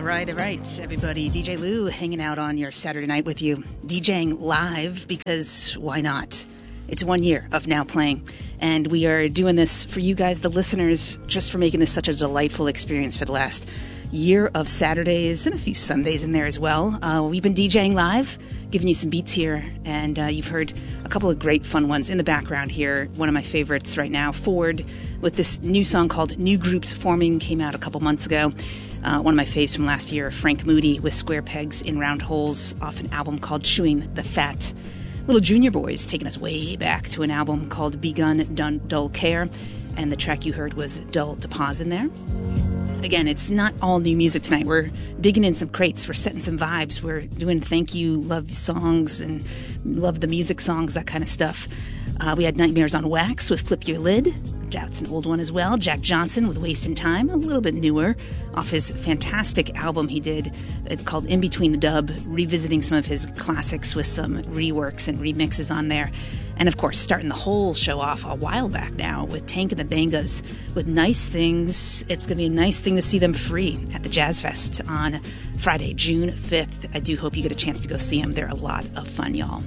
All right, everybody. DJ Lou hanging out on your Saturday night with you. DJing live because why not? It's 1 year of Now Playing. And we are doing this for you guys, the listeners, just for making this such a delightful experience for the last year of Saturdays and a few Sundays in there as well. We've been DJing live, giving you some beats here. And you've heard a couple of great fun ones in the background here. One of my favorites right now, Ford, with this new song called New Groups Forming, came out a couple months ago. One of my faves from last year, Frank Moody with Square Pegs in Round Holes off an album called Chewing the Fat. Little Junior Boys taking us way back to an album called Begun Dull Care, and the track you heard was Dull to Pause in there. Again, it's not all new music tonight. We're digging in some crates. We're setting some vibes. We're doing thank you, love songs, and love the music songs, that kind of stuff. We had Nightmares on Wax with Flip Your Lid. That's an old one as well. Jack Johnson with Wasting Time, a little bit newer, off his fantastic album he did. It's called In Between the Dub, revisiting some of his classics with some reworks and remixes on there. And of course, starting the whole show off a while back now with Tank and the Bangas with Nice Things. It's going to be a nice thing to see them free at the Jazz Fest on Friday, June 5th. I do hope you get a chance to go see them. They're a lot of fun, y'all.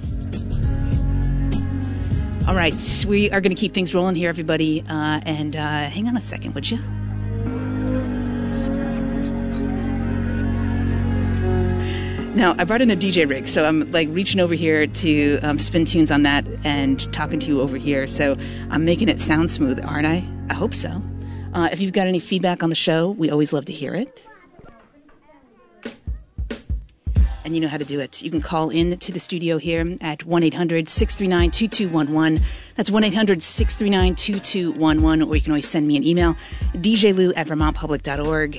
All right, we are going to keep things rolling here, everybody. And hang on a second, would you? Now, I brought in a DJ rig, so I'm like reaching over here to spin tunes on that and talking to you over here. So I'm making it sound smooth, aren't I? I hope so. If you've got any feedback on the show, we always love to hear it. And you know how to do it. You can call in to the studio here at 1-800-639-2211. That's 1-800-639-2211. Or you can always send me an email, djlou@vermontpublic.org,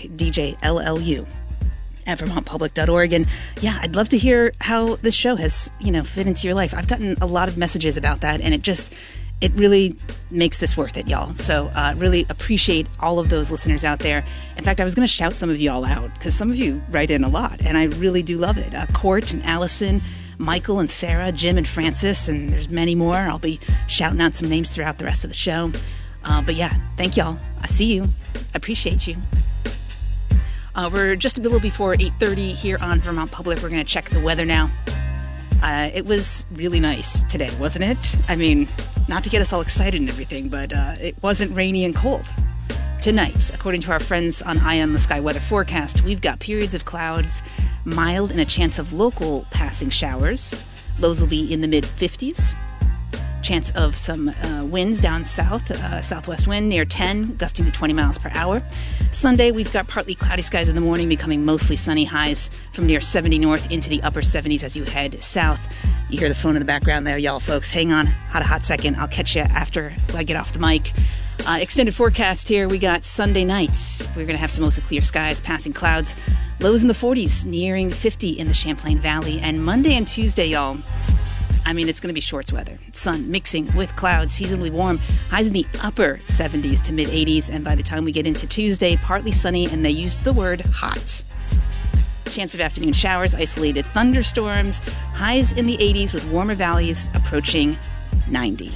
djllu@vermontpublic.org. And yeah, I'd love to hear how this show has, fit into your life. I've gotten a lot of messages about that, and it really makes this worth it, y'all. So really appreciate all of those listeners out there. In fact, I was going to shout some of you all out because some of you write in a lot, and I really do love it. Court and Allison, Michael and Sarah, Jim and Francis, and there's many more. I'll be shouting out some names throughout the rest of the show. But yeah, thank y'all. I see you. I appreciate you. We're just a little before 8:30 here on Vermont Public. We're going to check the weather now. It was really nice today, wasn't it? I mean, not to get us all excited and everything, but it wasn't rainy and cold. Tonight, according to our friends on Eye on the Sky weather forecast, we've got periods of clouds, mild and a chance of local passing showers. Lows will be in the mid-50s. Chance of some winds down south, southwest wind near 10, gusting to 20 miles per hour. Sunday, we've got partly cloudy skies in the morning, becoming mostly sunny, highs from near 70 north into the upper 70s as you head south. You hear the phone in the background there, y'all folks. Hang on, hot second. I'll catch you after I get off the mic. Extended forecast here. We got Sunday night. We're going to have some mostly clear skies, passing clouds. Lows in the 40s, nearing 50 in the Champlain Valley. And Monday and Tuesday, y'all, I mean, it's going to be shorts weather. Sun mixing with clouds, seasonably warm. Highs in the upper 70s to mid-80s. And by the time we get into Tuesday, partly sunny, and they used the word hot. Chance of afternoon showers, isolated thunderstorms. Highs in the 80s with warmer valleys approaching 90.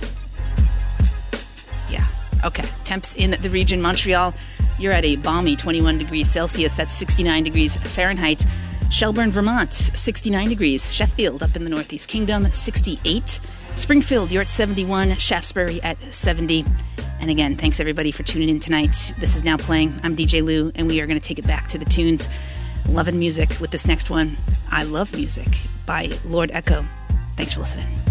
Yeah, okay. Temps in the region. Montreal, you're at a balmy 21 degrees Celsius. That's 69 degrees Fahrenheit. Shelburne, Vermont, 69 degrees. Sheffield, up in the Northeast Kingdom, 68. Springfield, you're at 71. Shaftesbury at 70. And again, thanks everybody for tuning in tonight. This is Now Playing. I'm DJ Lou, and we are going to take it back to the tunes. Loving music with this next one, I Love Music by Lord Echo. Thanks for listening.